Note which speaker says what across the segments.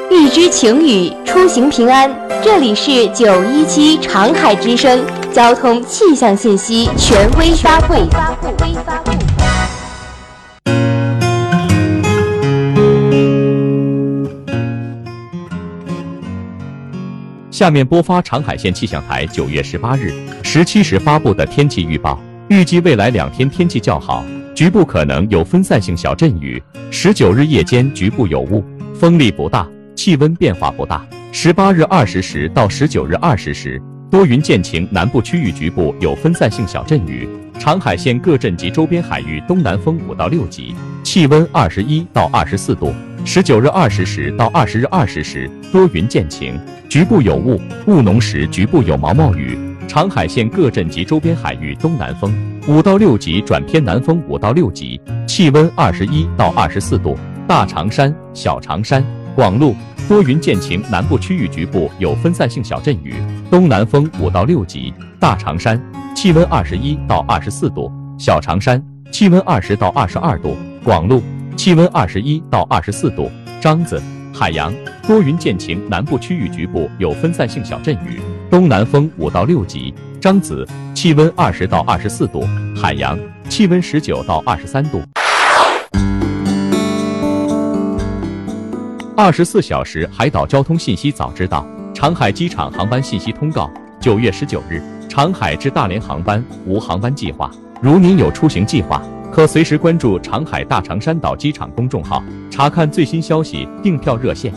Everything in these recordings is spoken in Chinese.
Speaker 1: 预知晴雨，出行平安。这里是917长海之声交通气象信息权威发布。
Speaker 2: 下面播发长海县气象台9月18日17时发布的天气预报，预计未来2天天气较好，局部可能有分散性小阵雨，19日夜间局部有雾，风力不大，气温变化不大。18日20时到19日20时，多云见晴，南部区域局部有分散性小阵雨，长海县各镇及周边海域东南风5到6级，气温21到24度。19日20时到20日20时，多云见晴，局部有雾，雾浓时局部有毛毛雨。长海县各镇及周边海域东南风5到6级转偏南风5到6级，气温21到24度。大长山、小长山、广路多云见晴，南部区域局部有分散性小阵雨，东南风5到6级。大长山气温21到24度，小长山气温20到22度，广路气温21到24度。獐子、海洋多云见晴，南部区域局部有分散性小阵雨，东南风5到6级。獐子气温20到24度，海洋气温19到23度。24小时海岛交通信息早知道，长海机场航班信息通告：9月19日，长海至大连航班无航班计划。如您有出行计划，可随时关注长海大长山岛机场公众号，查看最新消息。订票热线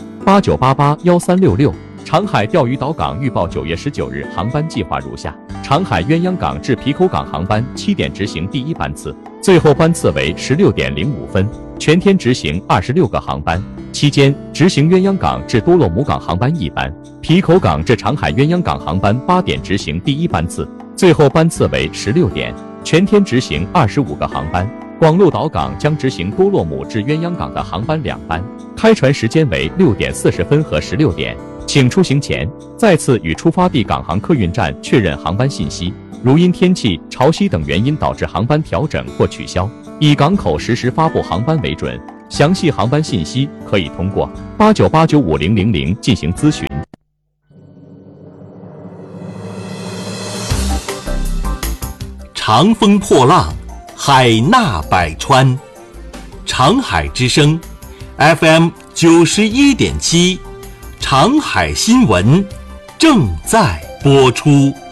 Speaker 2: ：89881366。长海钓鱼岛港预报9月19日航班计划如下：长海鸳鸯港至皮口港航班7点执行第一班次，最后班次为16点05分，全天执行26个航班，期间执行鸳鸯港至多洛姆港航班1班，皮口港至长海鸳鸯港航班8点执行第一班次，最后班次为16点，全天执行25个航班。广鹿岛港将执行多洛姆至鸳鸯港的航班2班，开船时间为6点40分和16点。请出行前再次与出发地港航客运站确认航班信息，如因天气、潮汐等原因导致航班调整或取消，以港口实时发布航班为准。详细航班信息可以通过89895000进行咨询。
Speaker 3: 长风破浪，海纳百川。长海之声 FM 91.7，长海新闻正在播出。